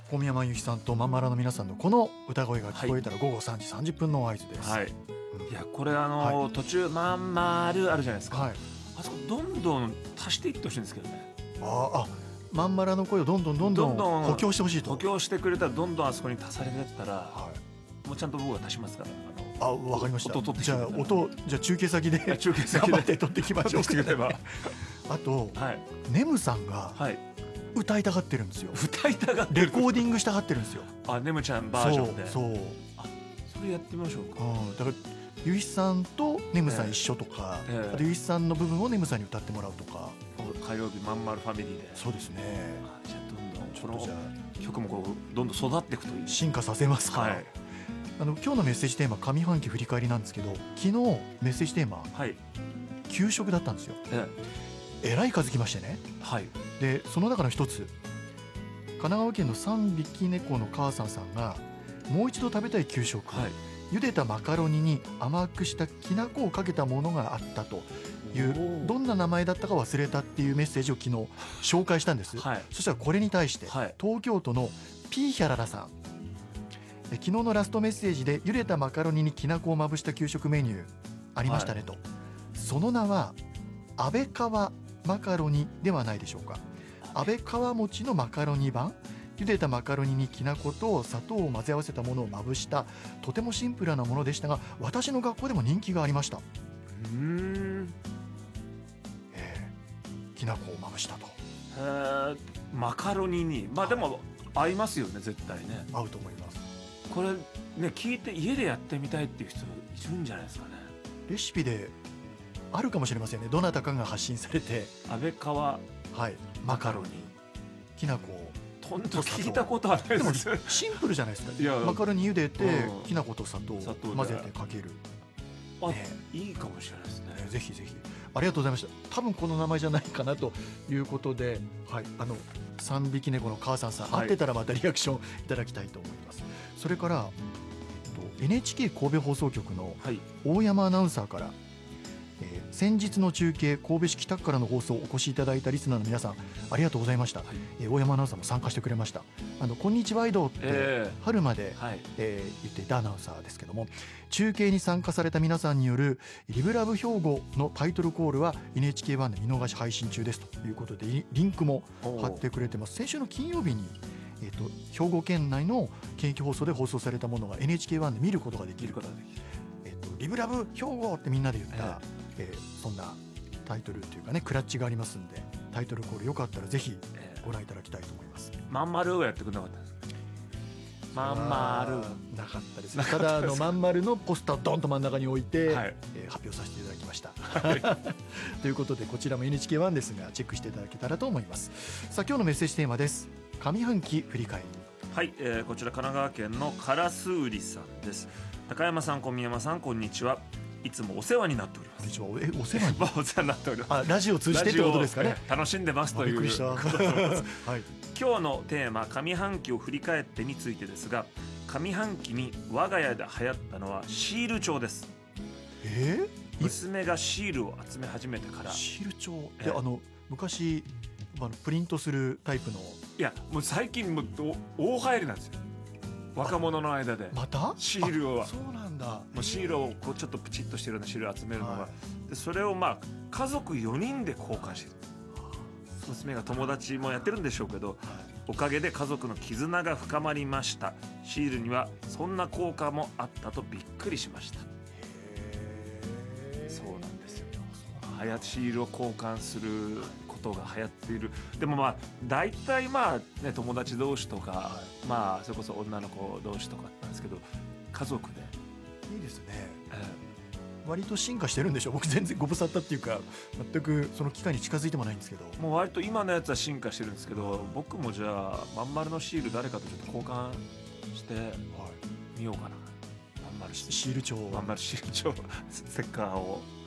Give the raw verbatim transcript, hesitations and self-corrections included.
小宮山由紀さんとまんまらの皆さんのこの歌声が聞こえたらごごさんじさんじゅっぷんの合図です、 はい、 うん、 いやこれあの、はい、途中まんまるあるじゃないですか、はい、あそこどんどん足していってほしいんですけどね。 ああ、まんまらの声をどんどんどんどん補強してほしいと。 補強してくれたらどんどんあそこに足されてったら、はい、もうちゃんと僕が足しますから。 あのあ、わかりました。 音取ってじゃあ音じゃあ中継先で中継先で頑張って取ってきましょうか、 ね、 あと、はい、ネムさんが、はい、歌いたがってるんですよ。 歌いたがってる、 レコーディングしたがってるんですよ。 あ、ネムちゃんバージョンで。 そうそう、 あ、それやってみましょうか。 うん、だからゆいさんとネムさん一緒とか、えーえー、あとゆいさんの部分をネムさんに歌ってもらうとか。 火曜日まんまるファミリーで。 そうですね。 じゃあどんどんちょっとじゃあ曲もこうどんどん育っていくといい。 進化させますか、はい、あの今日のメッセージテーマ上半期振り返りなんですけど、昨日メッセージテーマ、はい、給食だったんですよ。ええ、えらい数きましてね、はい、でその中の一つ、神奈川県のさんびき猫の母さんさんがもう一度食べたい給食、はい、茹でたマカロニに甘くしたきな粉をかけたものがあったという、どんな名前だったか忘れたっていうメッセージを昨日紹介したんです、はい、そしたらこれに対して、はい、東京都のピーヒャララさん、え昨日のラストメッセージで茹でたマカロニにきな粉をまぶした給食メニューありましたねと、はい、その名は安倍川マカロニではないでしょうか。安倍川餅のマカロニ版、茹でたマカロニにきな粉と砂糖を混ぜ合わせたものをまぶしたとてもシンプルなものでしたが、私の学校でも人気がありました。うーん、えー、きな粉をまぶしたと。 へー、マカロニに、まあでも合いますよね、絶対ね。 合うと思います。 これね、聞いて家でやってみたいっていう人いるんじゃないですかね。 レシピであるかもしれませんね。どなたかが発信されて、 安倍川、はい、マカロニ、 きな粉をほんと聞いたことはないです。 でもシンプルじゃないですか。いや、マカロニ茹でて、うん、きな粉と砂糖を混ぜてかける。 あ、ね、いいかもしれないですね。 ね、ぜひぜひありがとうございました。多分この名前じゃないかなということで、はい、あのさんびき猫の母さんさん、はい、合ってたらまたリアクションいただきたいと思います。それから エヌエイチケー 神戸放送局の大山アナウンサーから、えー、先日の中継神戸市北区からの放送をお越しいただいたリスナーの皆さんありがとうございました、はい、えー、大山アナウンサーも参加してくれました。あのこんにちはワイドって春まで、えーはい、えー、言っていたアナウンサーですけども、中継に参加された皆さんによるリブラブ兵庫のタイトルコールは エヌエイチケーワン で見逃し配信中ですということでリンクも貼ってくれてます。先週の金曜日にえー、と兵庫県内の県域放送で放送されたものが エヌエイチケーワン で見ることができる、えー、とリブラブ兵庫ってみんなで言った、えーえー、そんなタイトルというかね、クラッチがありますんで、タイトルコールよかったらぜひご覧いただきたいと思います。 まんまるをやってくれなかったですか。まんまるなかったですね。ただあのまんまるのポスターをドンと真ん中に置いて、はい、えー、発表させていただきました、はい、ということでこちらも エヌエイチケーワン ですがチェックしていただけたらと思います。さあ今日のメッセージテーマです。上半期振り返り。 はい、えー、こちら神奈川県のカラスウリさんです。高山さん、小宮山さん、こんにちは。いつもお世話になっております。 こんにちは。え、お世話にお世話になっております。 あ、ラジオを通じてってことですかね。 楽しんでますという。 びっくりした、はい、 今日のテーマ上半期を振り返ってについてですが、上半期に我が家で流行ったのはシール帳です。 えー、 娘がシールを集め始めてから。 シール帳って、えー、あの昔あのプリントするタイプの。 いやもう最近もう大流行りなんですよ、若者の間で。 またシールを、 そうなんだ、 もうシールをこうちょっとプチッとしてるようなシールを集めるのが、はい、でそれをまあ家族よにんで交換してる。娘が友達もやってるんでしょうけど、はい、おかげで家族の絆が深まりました。シールにはそんな効果もあったとびっくりしました。へー、そうなんですよ。流行シールを交換することが流行っている。でもまあ大体まあね、友達同士とか、はい、まあそれこそ女の子同士とかなんですけど、家族でいいですね、えー、割と進化してるんでしょ。僕全然ご無沙汰っていうか全くその期間に近づいてもないんですけど、 もう割と今のやつは進化してるんですけど、僕もじゃあまん丸のシール誰かとちょっと交換してみようかな、はい、まん丸シール帳、 まん丸シール帳ステッカーを